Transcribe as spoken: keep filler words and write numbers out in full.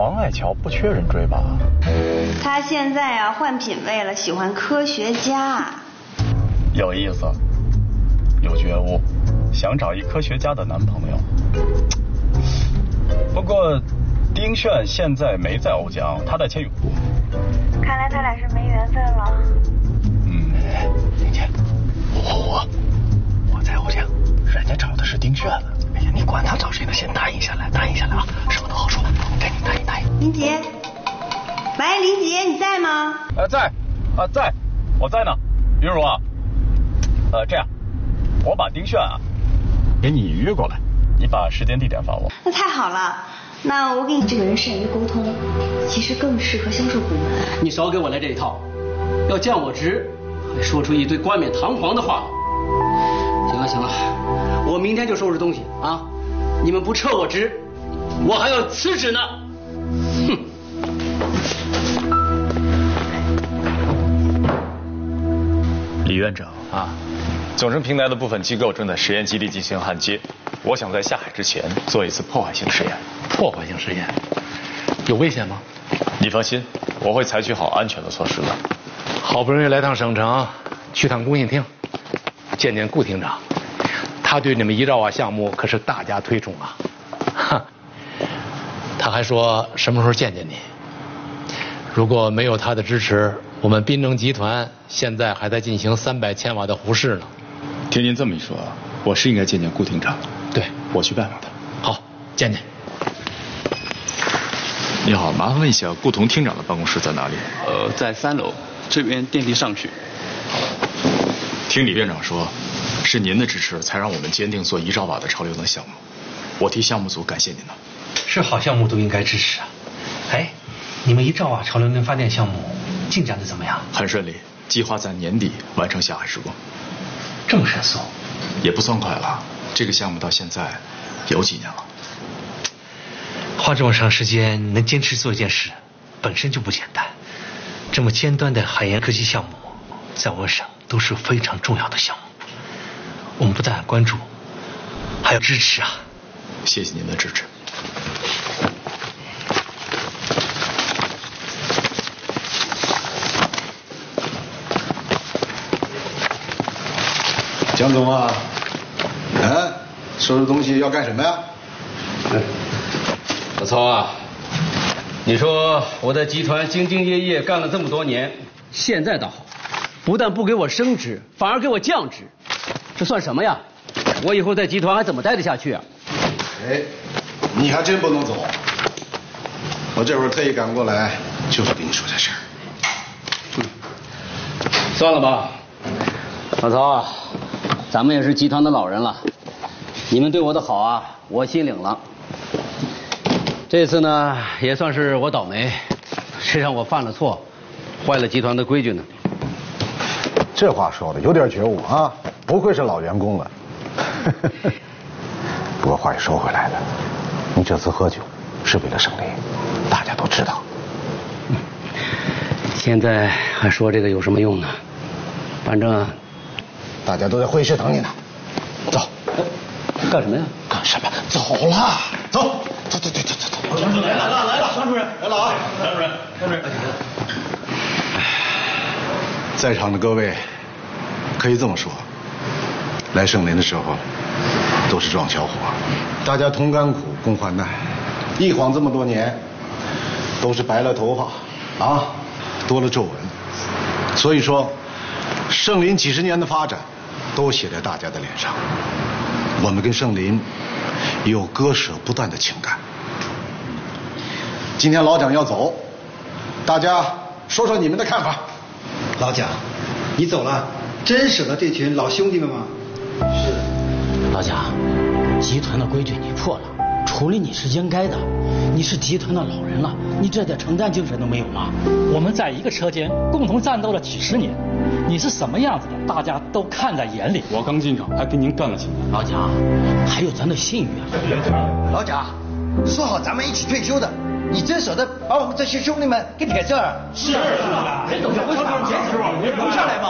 王爱乔不缺人追吧？ 他现在啊换品味了，喜欢科学家。 有意思，有觉悟，想找一科学家的男朋友。不过丁炫现在没在瓯江，他在千永湖。 看来他俩是没缘分了。 嗯，丁姐，我我在瓯江，人家找的是丁炫了。哎呀，你管他找谁呢？先答应下来，答应下来啊，什么都好说。赶紧答应答应。 林杰，喂，林杰，你在吗？ 呃，在，啊在，我在呢。云如啊，呃，这样，我把丁炫啊给你约过来，你把时间地点发我。 那太好了。那我给你这个人善于沟通，其实更适合销售部门。 你少给我来这一套，要降我职，还说出一堆冠冕堂皇的话。行了行了，我明天就收拾东西啊！你们不撤我职，我还要辞职呢。哼！ 李院长啊，总成平台的部分机构正在实验基地进行焊接，我想在下海之前做一次破坏性实验。 破坏性实验有危险吗？ 你放心，我会采取好安全的措施的。 好不容易来趟省城，去趟工信厅，见见顾厅长，他对你们一兆瓦项目可是大加推崇啊。哈，他还说什么时候见见你。如果没有他的支持，我们滨城集团现在还在进行三百千瓦的湖试呢。 听您这么一说，我是应该见见顾厅长。 对， 我去拜访他。 好，见见。 你好，麻烦问一下顾同厅长的办公室在哪里？ 呃，在三楼，这边电梯上去。 听李院长说，是您的支持才让我们坚定做一兆瓦的潮流能项目，我替项目组感谢您呢。 是好项目都应该支持啊。哎，你们一兆瓦潮流能发电项目进展的怎么样？ 很顺利，计划在年底完成下海施工。 这么神速？ 也不算快了，这个项目到现在有几年了。 花这么长时间能坚持做一件事，本身就不简单。这么尖端的海盐科技项目，在我省都是非常重要的项目。我们不但关注，还要支持啊！ 谢谢您的支持。 江总啊，嗯，收拾东西要干什么呀？ 嗯老曹啊，你说我在集团兢兢业业干了这么多年，现在倒好，不但不给我升职，反而给我降职，这算什么呀？我以后在集团还怎么待得下去啊？ 哎，你还真不能走，我这会儿特意赶过来，就是跟你说这事儿。 嗯，算了吧，老曹啊，咱们也是集团的老人了，你们对我的好啊，我心领了。这次呢，也算是我倒霉，谁让我犯了错，坏了集团的规矩呢？ 这话说的有点觉悟啊，不愧是老员工了。不过话又说回来了，你这次喝酒是为了胜利，大家都知道。 嗯，现在还说这个有什么用呢？反正大家都在会议室等你呢。走。 干什么呀？ 干什么？走了，走，走走走走走走。张主任来了来了，张主任来了啊！张主任，张主任。在场的各位，可以这么说，来盛林的时候都是壮小伙，大家同甘苦共患难，一晃这么多年，都是白了头发啊，多了皱纹。所以说，盛林几十年的发展，都写在大家的脸上。我们跟盛林也有割舍不断的情感。今天老蒋要走，大家说说你们的看法。 老蒋，你走了，真舍得这群老兄弟们吗？ 是。老蒋，集团的规矩你破了，处理你是应该的。你是集团的老人了，你这点承担精神都没有吗？ 我们在一个车间共同战斗了几十年，你是什么样子的，大家都看在眼里。 我刚进场还跟您干了几年。 老蒋，还有咱的信誉啊！ 老蒋，说好咱们一起退休的，你真舍得把我们这些兄弟们给撇这儿？ 是啊，人走就回去，留下来吧。